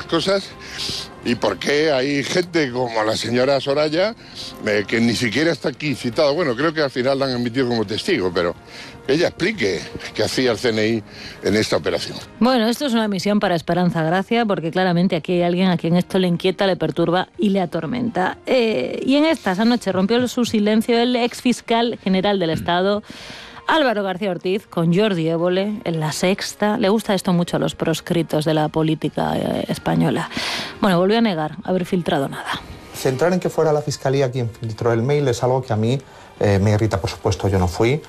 cosas y por qué hay gente como la señora Soraya que ni siquiera está aquí citada. Bueno, creo que al final la han admitido como testigo, pero que ella explique qué hacía el CNI en esta operación. Bueno, esto es una misión para Esperanza Gracia, porque claramente aquí hay alguien a quien esto le inquieta, le perturba y le atormenta. Y en estas anoche rompió su silencio el exfiscal general del Estado, Álvaro García Ortiz, con Jordi Évole en La Sexta. Le gusta esto mucho a los proscritos de la política española. Bueno, volvió a negar haber filtrado nada. Centrar en que fuera la Fiscalía quien filtró el mail es algo que a mí me irrita, por supuesto. Yo no fui.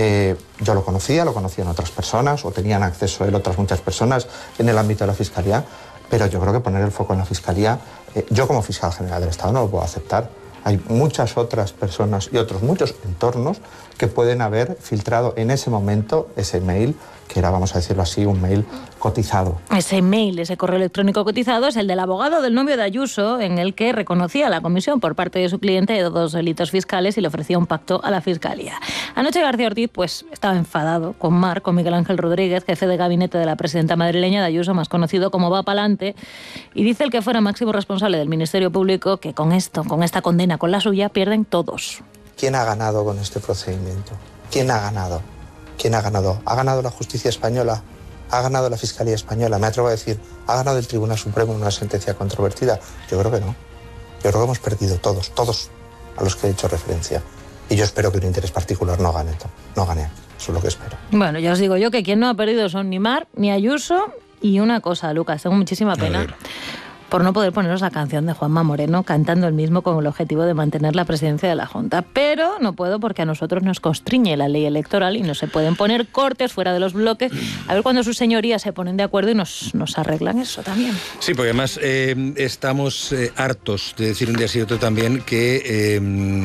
Yo lo conocían otras personas, o tenían acceso a él otras muchas personas en el ámbito de la Fiscalía, pero yo creo que poner el foco en la Fiscalía, yo como fiscal general del Estado no lo puedo aceptar. Hay muchas otras personas y otros muchos entornos que pueden haber filtrado en ese momento ese mail, que era, vamos a decirlo así, un mail cotizado. Ese mail, ese correo electrónico cotizado, es el del abogado del novio de Ayuso, en el que reconocía a la comisión por parte de su cliente de 2 delitos fiscales y le ofrecía un pacto a la Fiscalía. Anoche García Ortiz pues estaba enfadado con Miguel Ángel Rodríguez, jefe de gabinete de la presidenta madrileña de Ayuso, más conocido como Va Pa'lante, y dice el que fuera máximo responsable del Ministerio Público que con esta condena, con la suya, pierden todos. ¿Quién ha ganado con este procedimiento? ¿Quién ha ganado? ¿Quién ha ganado? ¿Ha ganado la justicia española? ¿Ha ganado la Fiscalía española? Me atrevo a decir, ¿ha ganado el Tribunal Supremo una sentencia controvertida? Yo creo que no. Yo creo que hemos perdido todos a los que he hecho referencia. Y yo espero que un interés particular no gane. Eso es lo que espero. Bueno, ya os digo yo que quien no ha perdido son ni Mar ni Ayuso. Y una cosa, Lucas, tengo muchísima pena por no poder poneros la canción de Juanma Moreno cantando el mismo con el objetivo de mantener la presidencia de la Junta. Pero no puedo porque a nosotros nos constriñe la ley electoral y no se pueden poner cortes fuera de los bloques. A ver cuando sus señorías se ponen de acuerdo y nos arreglan eso también. Sí, porque además estamos hartos de decir un día sí y otro también que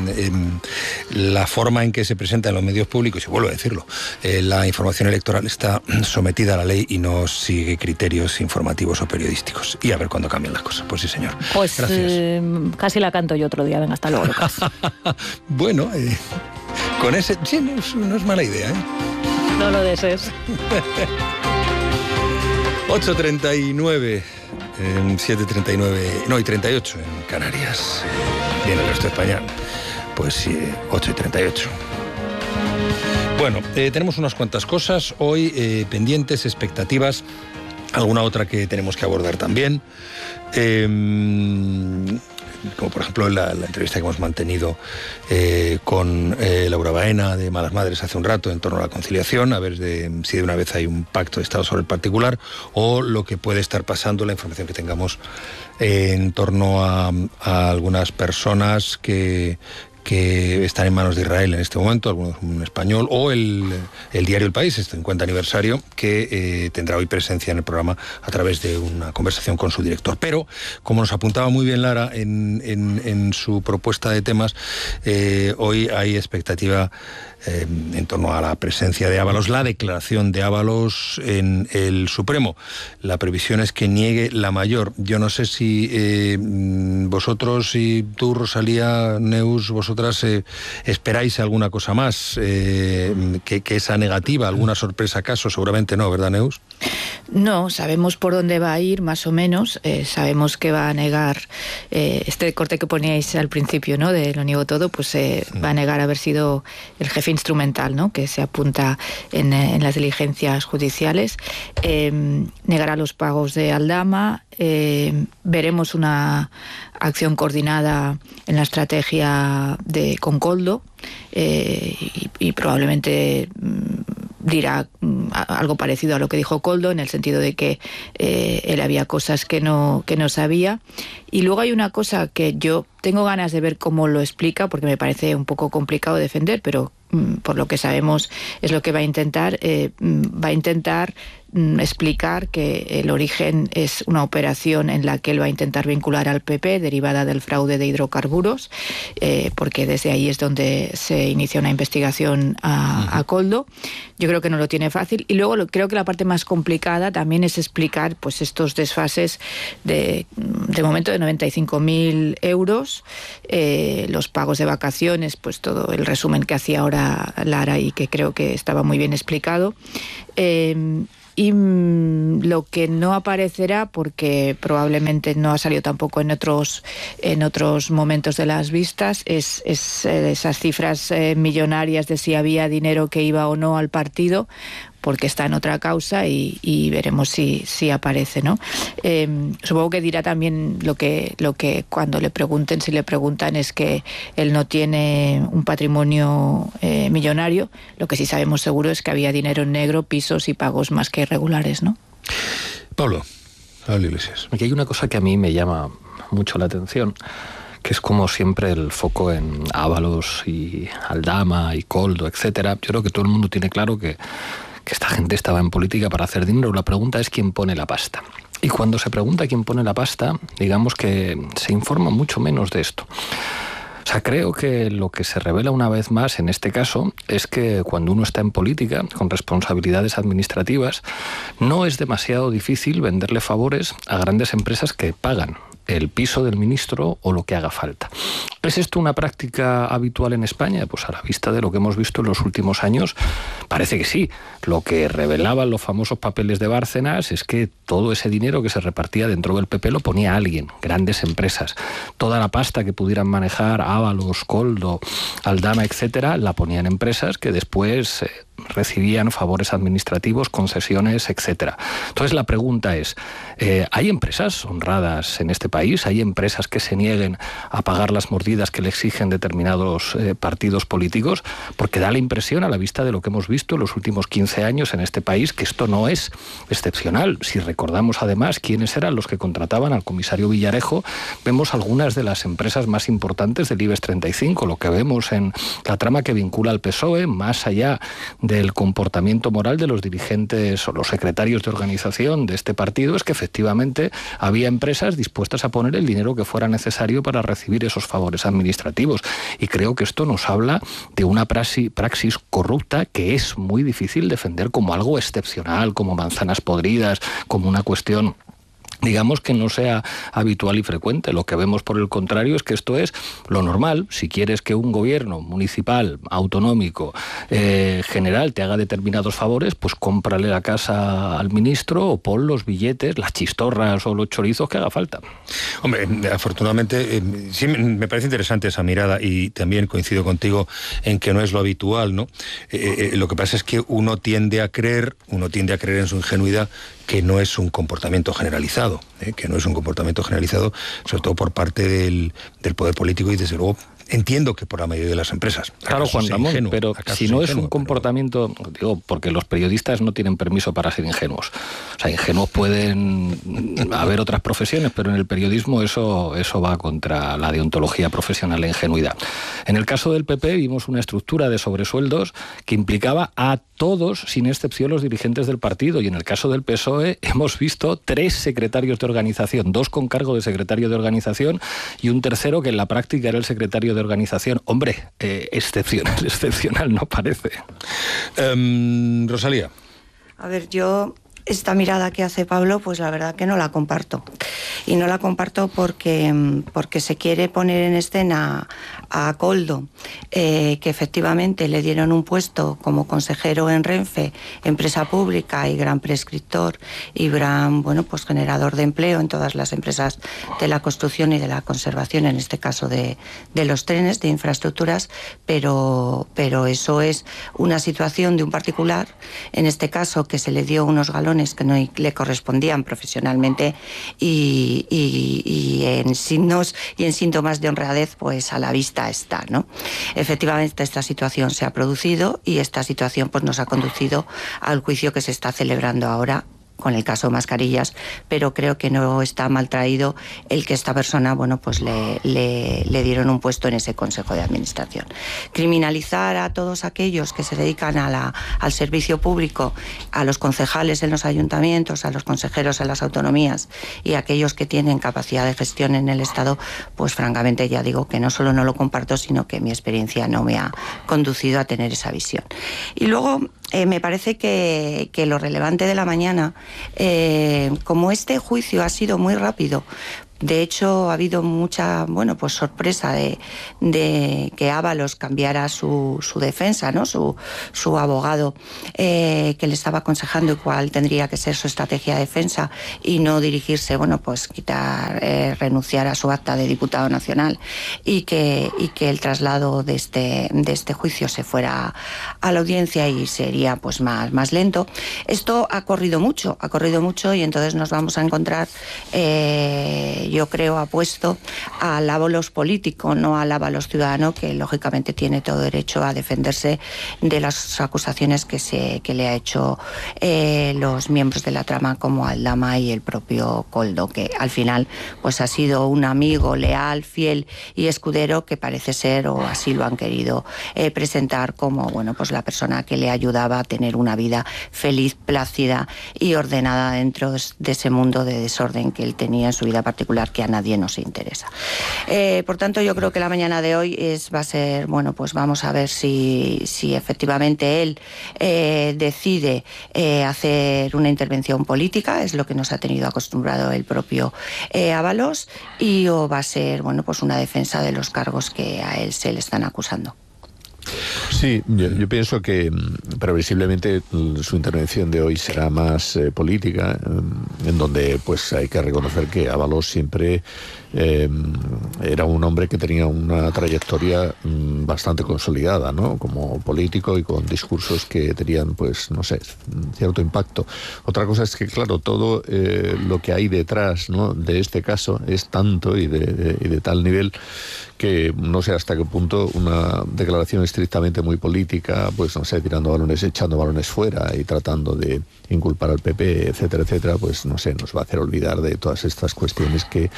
la forma en que se presenta en los medios públicos, y vuelvo a decirlo, la información electoral está sometida a la ley y no sigue criterios informativos o periodísticos. Y a ver cuándo cambian las cosas. Pues sí, señor. Pues casi la canto yo otro día. Venga, hasta luego, Lucas. Bueno, con ese... Sí, no es mala idea, ¿eh? No lo desees. 8:39, 7:39, no, y 38 en Canarias. Viene el resto de España. Pues sí, 8:38. Bueno, tenemos unas cuantas cosas hoy pendientes, expectativas. Alguna otra que tenemos que abordar también, como por ejemplo la entrevista que hemos mantenido con Laura Baena de Malas Madres hace un rato en torno a la conciliación, a ver si de una vez hay un pacto de Estado sobre el particular o lo que puede estar pasando, la información que tengamos en torno a algunas personas que están en manos de Israel en este momento, algunos en español, o el diario El País, este 50 aniversario, que tendrá hoy presencia en el programa a través de una conversación con su director. Pero, como nos apuntaba muy bien Lara en su propuesta de temas, hoy hay expectativa en torno a la presencia de Ábalos, la declaración de Ábalos en el Supremo. La previsión es que niegue la mayor. Yo no sé si vosotros y tú, Rosalía, Neus, vosotras esperáis alguna cosa más que esa negativa, alguna sorpresa acaso. Seguramente no, ¿verdad, Neus? No, sabemos por dónde va a ir, más o menos. Sabemos que va a negar este corte que poníais al principio, ¿no? De lo niego todo, pues va a negar haber sido el jefe instrumental, ¿no? Que se apunta en las diligencias judiciales. Negará los pagos de Aldama. Veremos una acción coordinada en la estrategia con Koldo y probablemente dirá algo parecido a lo que dijo Koldo, en el sentido de que él había cosas que no sabía. Y luego hay una cosa que yo tengo ganas de ver cómo lo explica, porque me parece un poco complicado defender, pero por lo que sabemos es lo que va a intentar. Va a intentar explicar que el origen es una operación en la que él va a intentar vincular al PP, derivada del fraude de hidrocarburos, porque desde ahí es donde se inicia una investigación a Koldo. Yo creo que no lo tiene fácil. Y luego creo que la parte más complicada también es explicar pues estos desfases de momento de 95.000 euros, los pagos de vacaciones, pues todo el resumen que hacía ahora Lara y que creo que estaba muy bien explicado. Y lo que no aparecerá, porque probablemente no ha salido tampoco en otros momentos de las vistas, es esas cifras millonarias de si había dinero que iba o no al partido, porque está en otra causa y veremos si aparece, ¿no? Supongo que dirá también lo que cuando le pregunten, si le preguntan, es que él no tiene un patrimonio millonario. Lo que sí sabemos seguro es que había dinero en negro, pisos y pagos más que irregulares, ¿no? Pablo Iglesias. Aquí hay una cosa que a mí me llama mucho la atención, que es como siempre el foco en Ábalos y Aldama y Koldo, etcétera. Yo creo que todo el mundo tiene claro que esta gente estaba en política para hacer dinero. La pregunta es quién pone la pasta. Y cuando se pregunta quién pone la pasta, digamos que se informa mucho menos de esto. O sea, creo que lo que se revela una vez más en este caso es que cuando uno está en política, con responsabilidades administrativas, no es demasiado difícil venderle favores a grandes empresas que pagan el piso del ministro o lo que haga falta. ¿Es esto una práctica habitual en España? Pues a la vista de lo que hemos visto en los últimos años, parece que sí. Lo que revelaban los famosos papeles de Bárcenas es que todo ese dinero que se repartía dentro del PP lo ponía alguien, grandes empresas. Toda la pasta que pudieran manejar Ábalos, Koldo, Aldama, etcétera, la ponían empresas que después recibían favores administrativos, concesiones, etcétera. Entonces la pregunta es, ¿hay empresas honradas en este país? ¿Hay empresas que se nieguen a pagar las mordidas que le exigen determinados partidos políticos? Porque da la impresión, a la vista de lo que hemos visto en los últimos 15 años en este país, que esto no es excepcional. Si recordamos además quiénes eran los que contrataban al comisario Villarejo, vemos algunas de las empresas más importantes del IBEX 35. Lo que vemos en la trama que vincula al PSOE, más allá del comportamiento moral de los dirigentes o los secretarios de organización de este partido, es que efectivamente había empresas dispuestas a poner el dinero que fuera necesario para recibir esos favores administrativos. Y creo que esto nos habla de una praxis corrupta que es muy difícil defender como algo excepcional, como manzanas podridas, como una cuestión, digamos, que no sea habitual y frecuente. Lo que vemos, por el contrario, es que esto es lo normal. Si quieres que un gobierno municipal, autonómico, general te haga determinados favores, pues cómprale la casa al ministro o pon los billetes, las chistorras o los chorizos que haga falta. Hombre, afortunadamente, sí me parece interesante esa mirada y también coincido contigo en que no es lo habitual, ¿no? Lo que pasa es que uno tiende a creer en su ingenuidad que no es un comportamiento generalizado, sobre todo por parte del poder político y desde luego entiendo que por la mayoría de las empresas. Claro, Juan Ramón, pero si no es un comportamiento, digo, porque los periodistas no tienen permiso para ser ingenuos. O sea, ingenuos pueden haber otras profesiones, pero en el periodismo eso va contra la deontología profesional, la ingenuidad. En el caso del PP vimos una estructura de sobresueldos que implicaba a todos, sin excepción, los dirigentes del partido, y en el caso del PSOE hemos visto 3 secretarios de organización, 2 con cargo de secretario de organización y un tercero que en la práctica era el secretario de organización. Hombre, excepcional no parece. Rosalía. A ver, yo esta mirada que hace Pablo, pues la verdad que no la comparto. Y no la comparto porque se quiere poner en escena a Koldo, que efectivamente le dieron un puesto como consejero en Renfe, empresa pública y gran prescriptor y gran, pues generador de empleo en todas las empresas de la construcción y de la conservación, en este caso de los trenes, de infraestructuras, pero eso es una situación de un particular, en este caso que se le dio unos galones que no le correspondían profesionalmente y en signos y en síntomas de honradez, pues a la vista está, ¿no? Efectivamente, esta situación se ha producido y esta situación pues nos ha conducido al juicio que se está celebrando ahora con el caso Mascarillas, pero creo que no está mal traído el que esta persona, pues le dieron un puesto en ese Consejo de Administración. Criminalizar a todos aquellos que se dedican al servicio público, a los concejales en los ayuntamientos, a los consejeros en las autonomías y a aquellos que tienen capacidad de gestión en el Estado, pues francamente ya digo que no solo no lo comparto, sino que mi experiencia no me ha conducido a tener esa visión. Y luego me parece que lo relevante de la mañana, como este juicio ha sido muy rápido, De hecho, ha habido mucha, pues sorpresa de que Ábalos cambiara su defensa, ¿no? Su abogado que le estaba aconsejando cuál tendría que ser su estrategia de defensa y no dirigirse, renunciar a su acta de diputado nacional y que el traslado de este juicio se fuera a la audiencia y sería pues más lento. Esto ha corrido mucho y entonces nos vamos a encontrar, yo creo, apuesto al Ábalos político, no al Ábalos ciudadano, que lógicamente tiene todo derecho a defenderse de las acusaciones que le ha hecho los miembros de la trama, como Aldama y el propio Koldo, que al final pues ha sido un amigo leal, fiel y escudero, que parece ser, o así lo han querido presentar, como pues la persona que le ayudaba a tener una vida feliz, plácida y ordenada dentro de ese mundo de desorden que él tenía en su vida particular, que a nadie nos interesa. Por tanto, yo creo que la mañana de hoy va a ser, pues vamos a ver si efectivamente él decide hacer una intervención política, es lo que nos ha tenido acostumbrado el propio Ábalos, o va a ser, pues una defensa de los cargos que a él se le están acusando. Sí, yo pienso que previsiblemente su intervención de hoy será más política, en donde pues hay que reconocer que Ábalos siempre era un hombre que tenía una trayectoria bastante consolidada, ¿no? Como político y con discursos que tenían, pues, no sé, cierto impacto. Otra cosa es que, claro, todo lo que hay detrás, ¿no?, de este caso es tanto y de tal nivel que no sé hasta qué punto una declaración estrictamente muy política, pues no sé, echando balones fuera y tratando de inculpar al PP, etcétera, etcétera, pues no sé, nos va a hacer olvidar de todas estas cuestiones que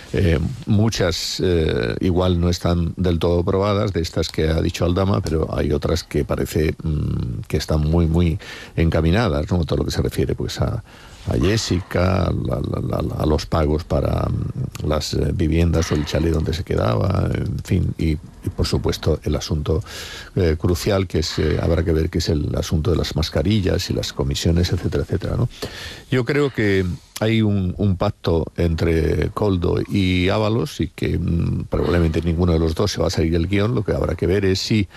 muchas igual no están del todo probadas, de estas que ha dicho Aldama, pero hay otras que parece que están muy, muy encaminadas, ¿no? Todo lo que se refiere pues a Jessica, a los pagos para las viviendas o el chalet donde se quedaba, en fin, y por supuesto el asunto crucial que habrá que ver, que es el asunto de las mascarillas y las comisiones, etcétera, etcétera, ¿no? Yo creo que hay un pacto entre Koldo y Ábalos y que probablemente ninguno de los dos se va a salir del guión. Lo que habrá que ver es si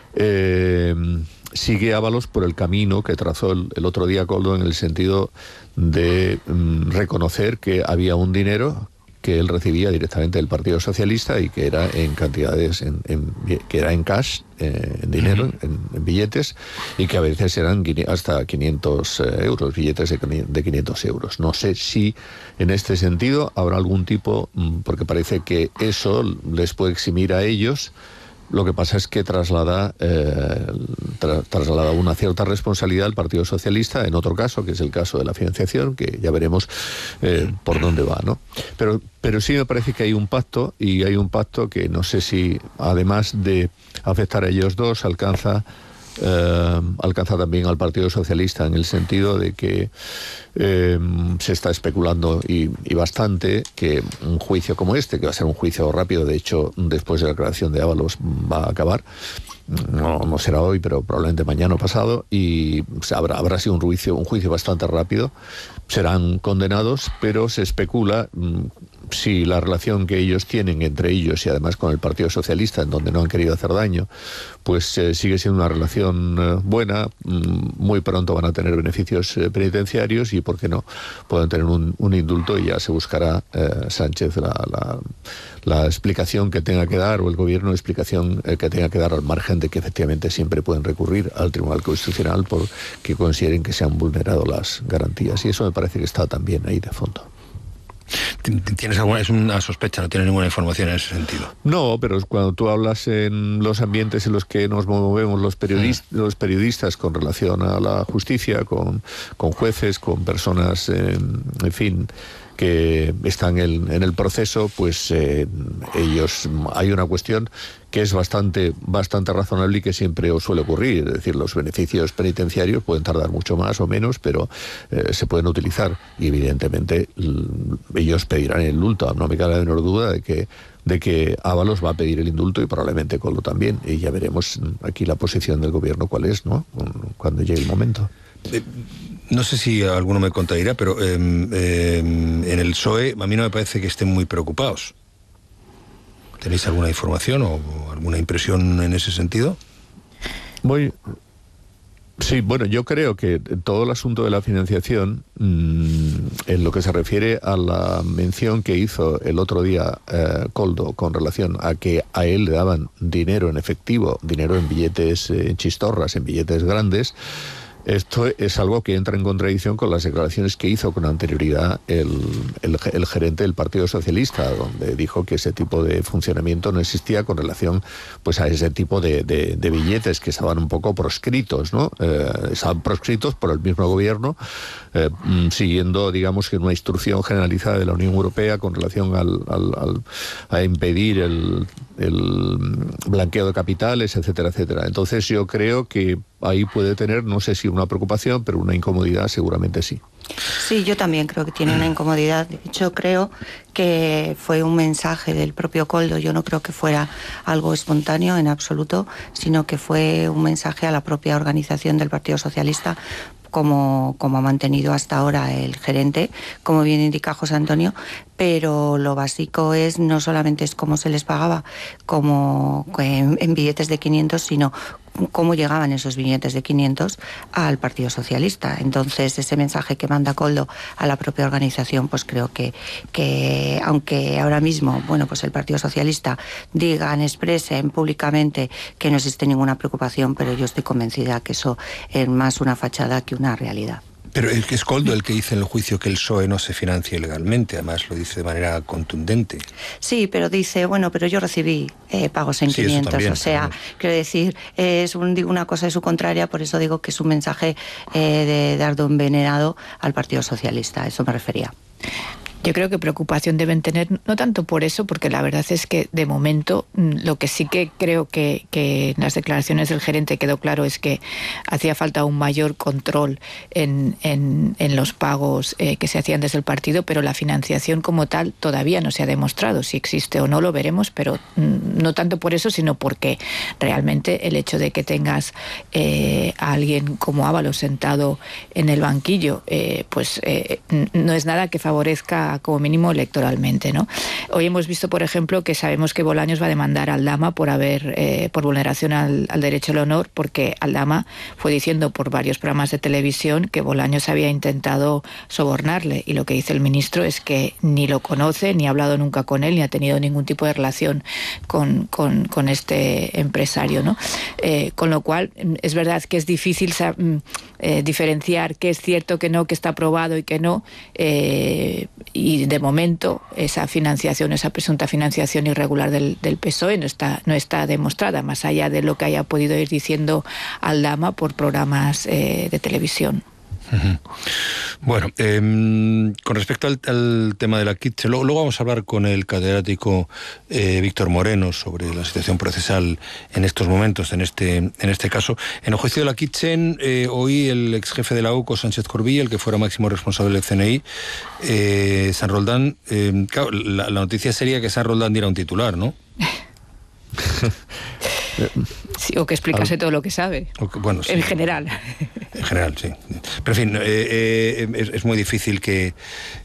sigue Ábalos por el camino que trazó el otro día Koldo, en el sentido de reconocer que había un dinero que él recibía directamente del Partido Socialista y que era en cantidades, que era en cash, en dinero, en billetes, y que a veces eran hasta 500 euros, billetes de 500 euros. No sé si en este sentido habrá algún tipo, porque parece que eso les puede eximir a ellos. Lo que pasa es que traslada una cierta responsabilidad al Partido Socialista en otro caso, que es el caso de la financiación, que ya veremos por dónde va, ¿no? Pero sí me parece que hay un pacto, y hay un pacto que no sé si, además de afectar a ellos dos, alcanza también al Partido Socialista, en el sentido de que se está especulando y bastante que un juicio como este, que va a ser un juicio rápido, de hecho después de la declaración de Ábalos va a acabar, no será hoy, pero probablemente mañana o pasado, y habrá sido un juicio bastante rápido, serán condenados, pero se especula si la relación que ellos tienen entre ellos y además con el Partido Socialista, en donde no han querido hacer daño, pues sigue siendo una relación buena. Muy pronto van a tener beneficios penitenciarios y, ¿por qué no?, pueden tener un indulto, y ya se buscará Sánchez la explicación que tenga que dar, o el gobierno la explicación que tenga que dar, al margen de que efectivamente siempre pueden recurrir al Tribunal Constitucional porque consideren que se han vulnerado las garantías, y eso me parece que está también ahí de fondo. ¿Tienes es una sospecha, no tienes ninguna información en ese sentido? No, pero cuando tú hablas en los ambientes en los que nos movemos los periodistas con relación a la justicia, con jueces, con personas, en fin, que están en el proceso, pues ellos, hay una cuestión que es bastante razonable y que siempre os suele ocurrir, es decir, los beneficios penitenciarios pueden tardar mucho más o menos, pero se pueden utilizar, y evidentemente ellos pedirán el indulto. No me cabe la menor duda de que Ábalos va a pedir el indulto, y probablemente Koldo también, y ya veremos aquí la posición del gobierno cuál es, ¿no?, cuando llegue el momento. No sé si alguno me contradirá, pero en el PSOE a mí no me parece que estén muy preocupados. ¿Tenéis alguna información o alguna impresión en ese sentido? Sí, bueno, yo creo que todo el asunto de la financiación, en lo que se refiere a la mención que hizo el otro día Koldo con relación a que a él le daban dinero en efectivo, dinero en billetes, en chistorras, en billetes grandes, esto es algo que entra en contradicción con las declaraciones que hizo con anterioridad el gerente del Partido Socialista, donde dijo que ese tipo de funcionamiento no existía con relación pues a ese tipo de billetes que estaban un poco proscritos, ¿no? Estaban proscritos por el mismo gobierno, siguiendo, digamos, que una instrucción generalizada de la Unión Europea con relación a impedir el blanqueo de capitales, etcétera, etcétera. Entonces yo creo que ahí puede tener, no sé si una preocupación, pero una incomodidad seguramente sí. Sí, yo también creo que tiene una incomodidad. De hecho, creo que fue un mensaje del propio Koldo. Yo no creo que fuera algo espontáneo en absoluto, sino que fue un mensaje a la propia organización del Partido Socialista, como ha mantenido hasta ahora el gerente, como bien indica José Antonio, pero lo básico es no solamente es cómo se les pagaba como en billetes de 500, sino cómo llegaban esos billetes de 500 al Partido Socialista. Entonces, ese mensaje que manda Koldo a la propia organización, pues creo que aunque ahora mismo, bueno, pues el Partido Socialista expresen públicamente que no existe ninguna preocupación, pero yo estoy convencida que eso es más una fachada que una realidad. Pero es Koldo el que dice en el juicio que el PSOE no se financia ilegalmente, además lo dice de manera contundente. Sí, pero dice, bueno, pero yo recibí pagos en 500, también, o sea, quiero decir, digo una cosa y su contraria, por eso digo que es un mensaje de dardo envenenado al Partido Socialista, a eso me refería. Yo creo que preocupación deben tener, no tanto por eso, porque la verdad es que de momento lo que sí que creo que en las declaraciones del gerente quedó claro es que hacía falta un mayor control en los pagos que se hacían desde el partido, pero la financiación como tal todavía no se ha demostrado. Si existe o no lo veremos, pero no tanto por eso, sino porque realmente el hecho de que tengas a alguien como Ábalos sentado en el banquillo, no es nada que favorezca como mínimo electoralmente, ¿no? Hoy hemos visto, por ejemplo, que sabemos que Bolaños va a demandar a Aldama por vulneración al derecho al honor, porque Aldama fue diciendo por varios programas de televisión que Bolaños había intentado sobornarle, y lo que dice el ministro es que ni lo conoce, ni ha hablado nunca con él, ni ha tenido ningún tipo de relación con este empresario, ¿no? Con lo cual, es verdad que es difícil diferenciar qué es cierto, qué no, qué está aprobado y qué no, y de momento esa financiación, esa presunta financiación irregular del PSOE no está demostrada, más allá de lo que haya podido ir diciendo Aldama por programas de televisión. Bueno, con respecto al tema de la Kitchen, luego vamos a hablar con el catedrático Víctor Moreno sobre la situación procesal en estos momentos, en este caso. En el juicio de la Kitchen, hoy el ex jefe de la UCO, Sánchez Corbí, el que fuera máximo responsable del CNI, San Roldán, claro, la noticia sería que San Roldán diera un titular, ¿no? Sí, o que explicase todo lo que sabe. Bueno, sí. En general. En general, sí. Pero en fin, es muy difícil que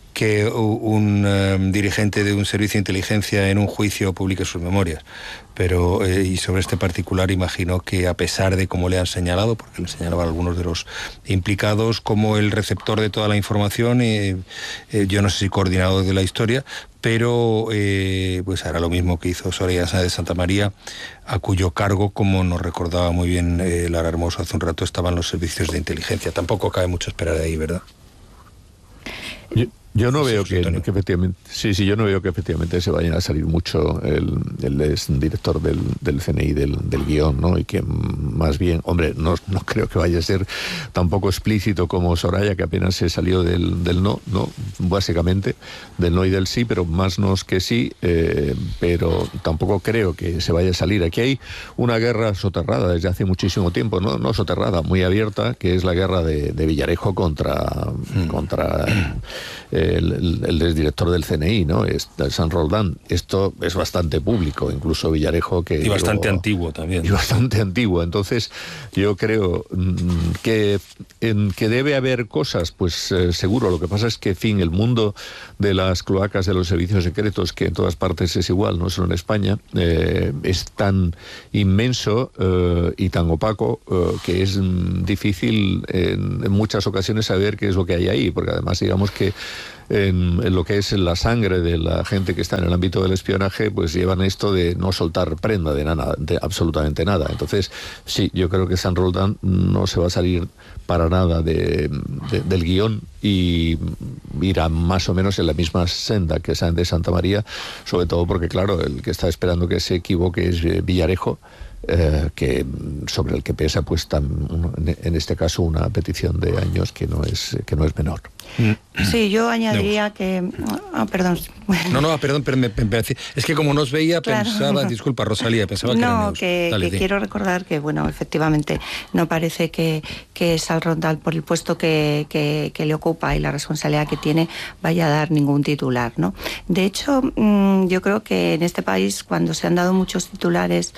un dirigente de un servicio de inteligencia en un juicio publique sus memorias. Pero, y sobre este particular, imagino que a pesar de cómo le han señalado, porque le señalaban algunos de los implicados como el receptor de toda la información, yo no sé si coordinador de la historia, pero pues hará lo mismo que hizo Soraya Sáenz de Santa María, a cuyo cargo, como nos recordaba muy bien Lara Hermoso hace un rato, estaban los servicios de inteligencia. Tampoco cabe mucho esperar de ahí, ¿verdad? Yo no veo que efectivamente, yo no veo que efectivamente se vayan a salir mucho el exdirector del CNI del guión, ¿no? Y que más bien, hombre, no creo que vaya a ser tampoco explícito como Soraya, que apenas se salió del no, básicamente, del no y del sí, pero más no que sí, pero tampoco creo que se vaya a salir. Aquí hay una guerra soterrada desde hace muchísimo tiempo, no soterrada, muy abierta, que es la guerra de Villarejo contra el exdirector del CNI, ¿no? San Roldán. Esto es bastante público, incluso Villarejo, que... Y bastante antiguo también. Y bastante antiguo. Entonces, yo creo que debe haber cosas, pues seguro. Lo que pasa es que, en fin, el mundo de las cloacas de los servicios secretos, que en todas partes es igual, no solo en España, es tan inmenso y tan opaco que es difícil en muchas ocasiones saber qué es lo que hay ahí, porque además digamos que en lo que es la sangre de la gente que está en el ámbito del espionaje, pues llevan esto de no soltar prenda de nada, de absolutamente nada. Entonces, sí, yo creo que San Roldán no se va a salir para nada del guión y irá más o menos en la misma senda que Sáenz de Santa María, sobre todo porque, claro, el que está esperando que se equivoque es Villarejo, que sobre el que pesa pues en este caso una petición de años que no es menor. Sí, yo añadiría que... perdón. Perdón, pero es que como no os veía, claro. Pensaba, disculpa Rosalía, pensaba que era Neus. Que quiero recordar que, bueno, efectivamente no parece que San Roldán, por el puesto que le ocupa y la responsabilidad que tiene, vaya a dar ningún titular, ¿no? De hecho, yo creo que en este país, cuando se han dado muchos titulares,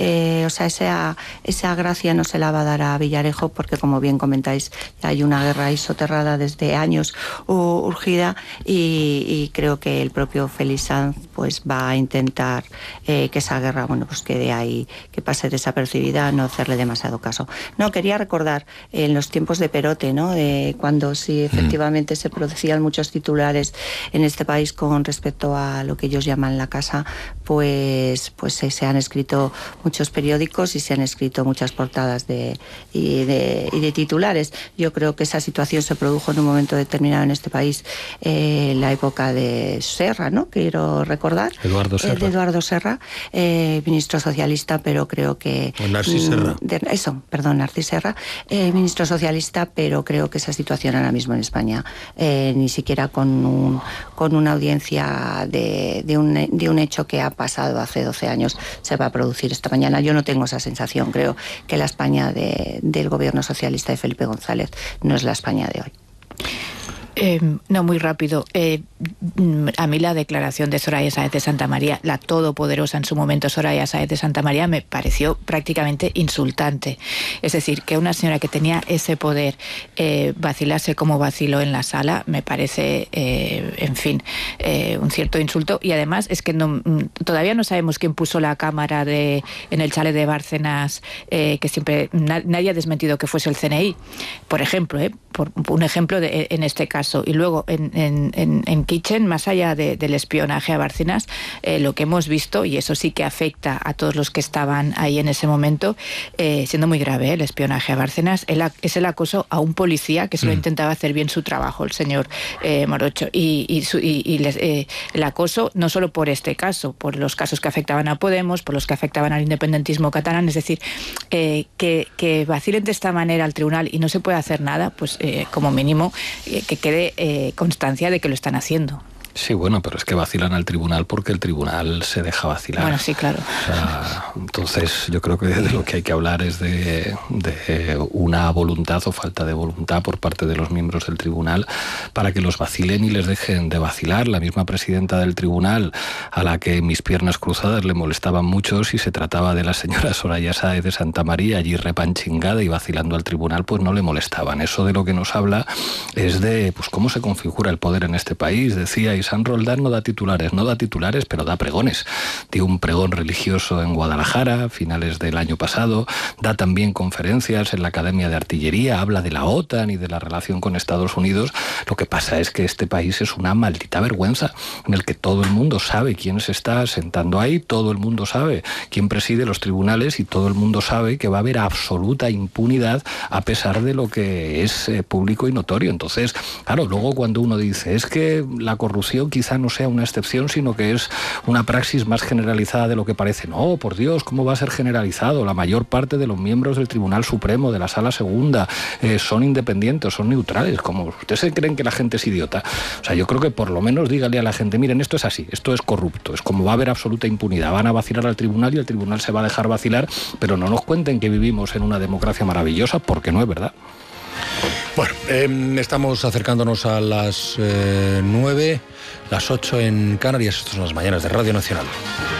esa gracia no se la va a dar a Villarejo, porque, como bien comentáis, hay una guerra ahí soterrada desde años urgida, y creo que el propio Félix Sanz pues va a intentar que esa guerra, bueno, pues quede ahí, que pase desapercibida, no hacerle demasiado caso. No, quería recordar en los tiempos de Perote, ¿no? De cuando sí efectivamente se producían muchos titulares en este país con respecto a lo que ellos llaman la casa, pues se han escrito muchos periódicos y se han escrito muchas portadas y de titulares. Yo creo que esa situación se produjo en un momento determinado en este país, la época de Serra, ¿no? Quiero recordar. Eduardo Serra. De Eduardo Serra, ministro socialista, pero creo que... Narcís Serra. Narcís Serra, ministro socialista, pero creo que esa situación ahora mismo en España, ni siquiera con una audiencia de un hecho que ha pasado hace 12 años, se va a producir esta mañana. Yo no tengo esa sensación. Creo que la España del gobierno socialista de Felipe González no es la España de hoy. No, muy rápido. A mí la declaración de Soraya Sáenz de Santa María, la todopoderosa en su momento Soraya Sáenz de Santa María, me pareció prácticamente insultante. Es decir, que una señora que tenía ese poder vacilase como vaciló en la sala, me parece, un cierto insulto. Y además es que todavía no sabemos quién puso la cámara en el chalet de Bárcenas, que siempre nadie ha desmentido que fuese el CNI, por ejemplo, por un ejemplo en este caso. Y luego en Kitchen, más allá del espionaje a Bárcenas, lo que hemos visto, y eso sí que afecta a todos los que estaban ahí en ese momento, siendo muy grave el espionaje a Bárcenas, es el acoso a un policía que solo intentaba hacer bien su trabajo, el señor Morocho, y el acoso no solo por este caso, por los casos que afectaban a Podemos, por los que afectaban al independentismo catalán, es decir, que vacilen de esta manera al tribunal y no se puede hacer nada, pues como mínimo que quede constancia de que lo están haciendo. Sí, bueno, pero es que vacilan al tribunal porque el tribunal se deja vacilar. Bueno, sí, claro. O sea, entonces yo creo que de lo que hay que hablar es de una voluntad o falta de voluntad por parte de los miembros del tribunal para que los vacilen y les dejen de vacilar. La misma presidenta del tribunal, a la que mis piernas cruzadas le molestaban mucho si se trataba de la señora Soraya Sáenz de Santa María, allí repanchingada y vacilando al tribunal, pues no le molestaban. Eso de lo que nos habla es de pues cómo se configura el poder en este país. Decía, y San Roldán no da titulares, pero da pregones. Dio un pregón religioso en Guadalajara a finales del año pasado, da también conferencias en la Academia de Artillería, habla de la OTAN y de la relación con Estados Unidos. Lo que pasa es que este país es una maldita vergüenza en el que todo el mundo sabe quién se está sentando ahí, todo el mundo sabe quién preside los tribunales y todo el mundo sabe que va a haber absoluta impunidad a pesar de lo que es público y notorio. Entonces, claro, luego cuando uno dice es que la corrupción quizá no sea una excepción, sino que es una praxis más generalizada de lo que parece. No, por Dios, ¿cómo va a ser generalizado? La mayor parte de los miembros del Tribunal Supremo, de la Sala Segunda, son independientes, son neutrales. ¿Cómo ustedes se creen que la gente es idiota? O sea, yo creo que por lo menos dígale a la gente, miren, esto es así, esto es corrupto, es como va a haber absoluta impunidad. Van a vacilar al tribunal y el tribunal se va a dejar vacilar, pero no nos cuenten que vivimos en una democracia maravillosa, porque no es verdad. Bueno, estamos acercándonos a las 9, las 8 en Canarias. Estas son las mañanas de Radio Nacional.